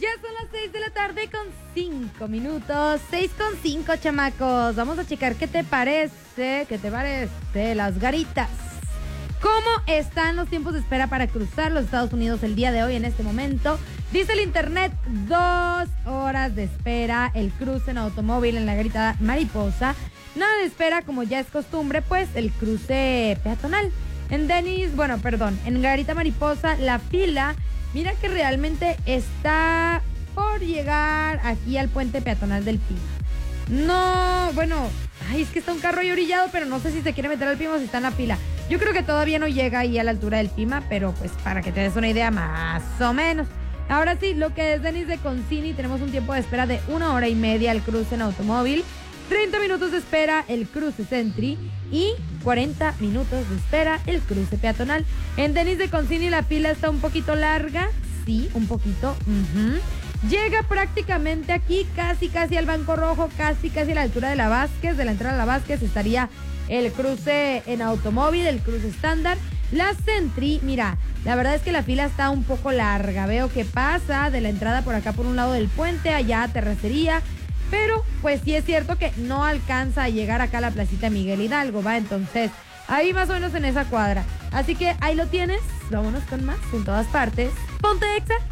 Ya son las 6 de la tarde con 5 minutos. 6:05, chamacos. Vamos a checar qué te parece las garitas. ¿Cómo están los tiempos de espera para cruzar los Estados Unidos el día de hoy en este momento? Dice el internet, 2 horas de espera el cruce en automóvil en la Garita Mariposa. Nada de espera, como ya es costumbre, pues el cruce peatonal. En Garita Mariposa, la fila, mira que realmente está por llegar aquí al puente peatonal del Pima. Es que está un carro ahí orillado, pero no sé si se quiere meter al Pima o si está en la fila. Yo creo que todavía no llega ahí a la altura del Pima, pero pues para que te des una idea más o menos. Ahora sí, lo que es Denis de Concini, tenemos un tiempo de espera de 1 hora y media el cruce en automóvil, 30 minutos de espera el cruce Sentry y 40 minutos de espera el cruce peatonal. En Denis de Concini la fila está un poquito larga, sí, un poquito. Llega prácticamente aquí, casi al Banco Rojo, casi a la altura de la Vázquez, de la entrada a la Vázquez estaría el cruce en automóvil, el cruce estándar. La Sentry, mira, la verdad es que la fila está un poco larga. Veo que pasa de la entrada por acá por un lado del puente, allá a Terracería, pero pues sí es cierto que no alcanza a llegar acá a la placita Miguel Hidalgo, ¿va? Entonces, ahí más o menos en esa cuadra. Así que ahí lo tienes, vámonos con más en todas partes. Ponte Exa.